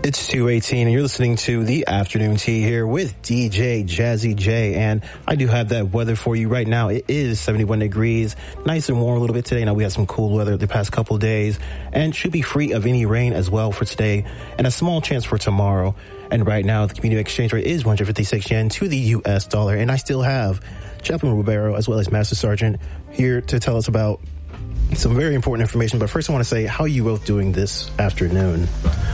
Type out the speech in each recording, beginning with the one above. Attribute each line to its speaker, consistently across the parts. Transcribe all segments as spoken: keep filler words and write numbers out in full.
Speaker 1: It's two eighteen, and you're listening to The Afternoon Tea here with D J Jazzy J, and I do have that weather for you right now. It is seventy-one degrees, nice and warm a little bit today. Now we had some cool weather the past couple days, and should be free of any rain as well for today, and a small chance for tomorrow. And right now, the community exchange rate is one hundred fifty-six yen to the U S dollar, and I still have Chaplain Ribeiro as well as Master Sergeant here to tell us about some very important information. But first, I want to say, how are you both doing this afternoon?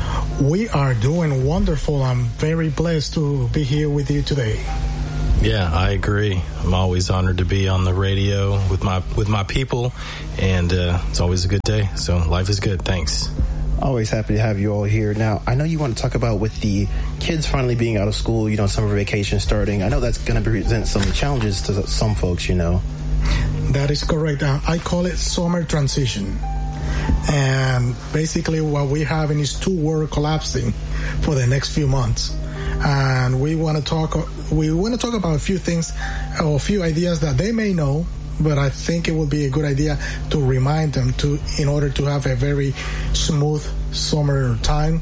Speaker 2: We are doing wonderful. I'm very blessed to be here with you today.
Speaker 3: Yeah, I agree. I'm always honored to be on the radio with my with my people, and uh, it's always a good day. So life is good. Thanks.
Speaker 1: Always happy to have you all here. Now, I know you want to talk about with the kids finally being out of school, you know, summer vacation starting. I know that's going to present some challenges to some folks, you know.
Speaker 2: That is correct. Uh, I call it summer transition. And basically what we're having is two worlds collapsing for the next few months. And we want to talk we want to talk about a few things, or a few ideas that they may know, but I think it would be a good idea to remind them to, in order to have a very smooth summer time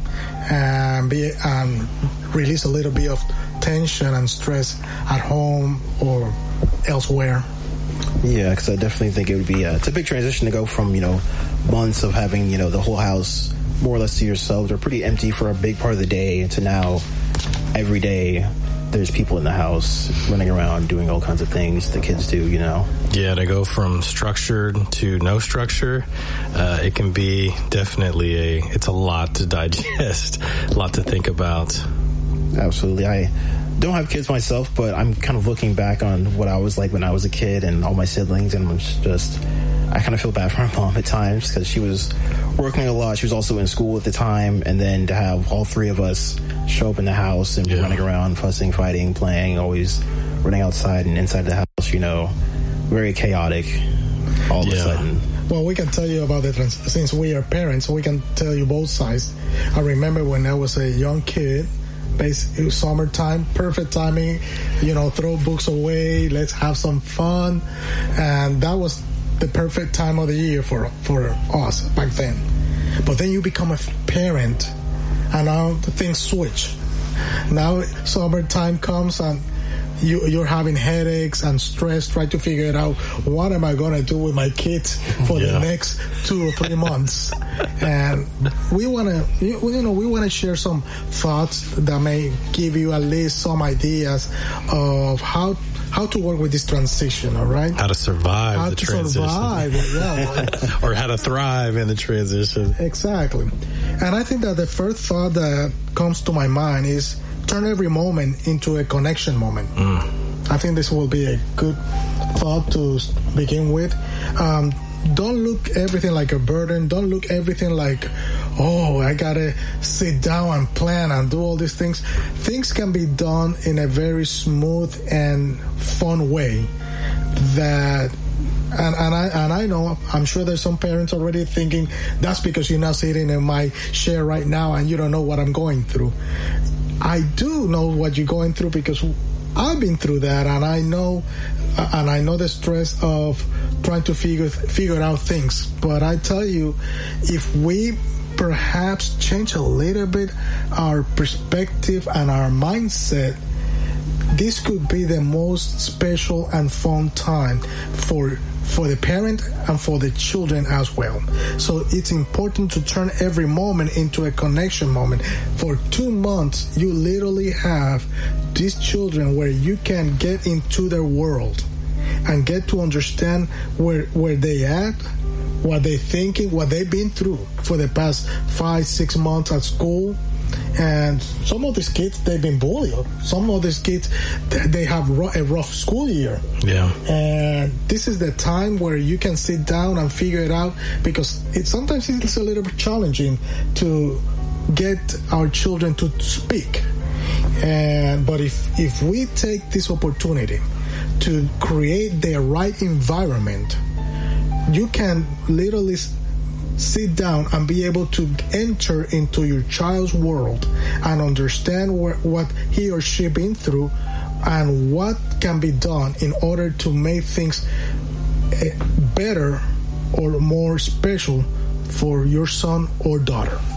Speaker 2: and be and release a little bit of tension and stress at home or elsewhere.
Speaker 1: Yeah, because I definitely think it would be a, it's a big transition to go from, you know, months of having, you know, the whole house more or less to yourselves or pretty empty for a big part of the day to now every day there's people in the house running around doing all kinds of things the kids do, you know.
Speaker 3: Yeah, to go from structured to no structure, uh, it can be definitely a, it's a lot to digest, a lot to think about.
Speaker 1: Absolutely. I don't have kids myself, but I'm kind of looking back on what I was like when I was a kid and all my siblings, and I'm just, I kind of feel bad for my mom at times because she was working a lot. She was also in school at the time, and then to have all three of us show up in the house and be yeah. running around, fussing, fighting, playing, always running outside and inside the house, you know, very chaotic all of yeah. a sudden.
Speaker 2: Well, we can tell you about the trans- since we are parents, we can tell you both sides. I remember when I was a young kid, it was summertime, perfect timing, you know, throw books away, let's have some fun. And that was the perfect time of the year for for us back then. But then you become a parent, and now the things switch. Now summertime comes and you, you're having headaches and stress, trying to figure it out. What am I going to do with my kids for yeah. the next two or three months? And we want to, you know, we want to share some thoughts that may give you at least some ideas of how how to work with this transition, all right?
Speaker 3: How to survive
Speaker 2: how
Speaker 3: the
Speaker 2: to
Speaker 3: transition.
Speaker 2: Survive, yeah.
Speaker 3: Or how to thrive in the transition.
Speaker 2: Exactly. And I think that the first thought that comes to my mind is turn every moment into a connection moment. Mm. I think this will be a good thought to begin with. Um, don't look everything like a burden. Don't look everything like, oh, I gotta sit down and plan and do all these things. Things can be done in a very smooth and fun way. That, and, and I and I know, I'm sure there's some parents already thinking that's because you're not sitting in my chair right now and you don't know what I'm going through. I do know what you're going through because I've been through that, and I know, and I know the stress of trying to figure figure out things. But I tell you, if we perhaps change a little bit our perspective and our mindset, this could be the most special and fun time for for the parent and for the children as well. So it's important to turn every moment into a connection moment. For two months, you literally have these children where you can get into their world and get to understand where where they at, what they're thinking, what they've been through for the past five, six months at school. And some of these kids, they've been bullied. Some of these kids, they have a rough school year.
Speaker 3: Yeah.
Speaker 2: And this is the time where you can sit down and figure it out, because it sometimes it's a little bit challenging to get our children to speak. And but if if we take this opportunity to create the right environment, you can literally sit down and be able to enter into your child's world and understand where, what he or she been through and what can be done in order to make things better or more special for your son or daughter.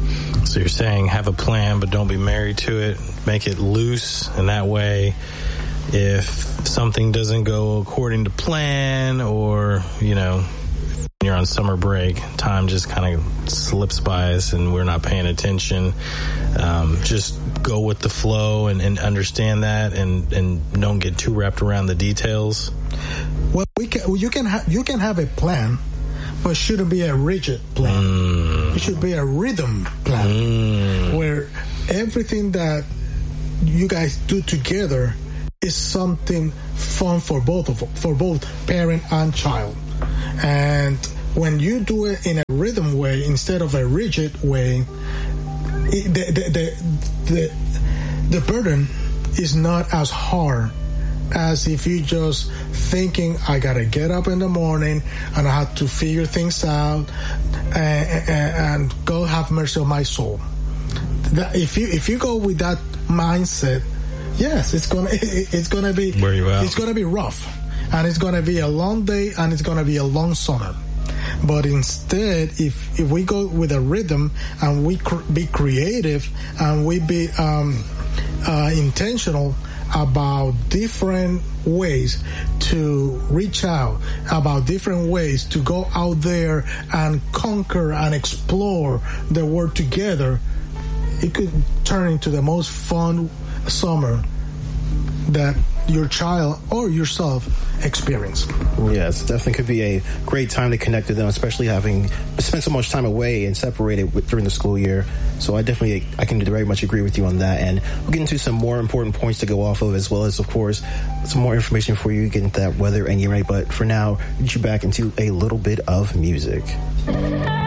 Speaker 3: So you're saying have a plan, but don't be married to it. Make it loose, and that way, if something doesn't go according to plan, or, you know, you're on summer break, time just kind of slips by us and we're not paying attention. Um, just go with the flow and, and understand that, and, and don't get too wrapped around the details.
Speaker 2: Well, we can, you can ha- you can have a plan, but it shouldn't be a rigid plan. Mm. It should be a rhythm plan, mm. where everything that you guys do together is something fun for both of for both parent and child. And when you do it in a rhythm way instead of a rigid way, it, the, the, the, the, the burden is not as hard as if you just thinking, I gotta get up in the morning and I have to figure things out and, and, and go have mercy on my soul. That if you if you go with that mindset, yes, it's gonna it, it's gonna be
Speaker 3: Where you at?
Speaker 2: It's gonna be rough, and it's gonna be a long day, and it's gonna be a long summer. But instead, if if we go with a rhythm and we cr- be creative and we be um, uh, intentional about different ways to reach out, about different ways to go out there and conquer and explore the world together, it could turn into the most fun summer that your child or yourself experience.
Speaker 1: Yes, definitely could be a great time to connect with them, especially having spent so much time away and separated with, during the school year. So I definitely, I can very much agree with you on that. And we'll get into some more important points to go off of, as well as, of course, some more information for you, get into that weather and get ready. But for now, get you back into a little bit of music.